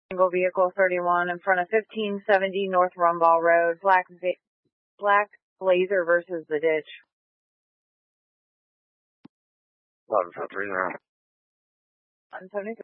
Single vehicle 31 in front of 1570 North Rumball Road, black Blazer versus the ditch. 11-430. 173.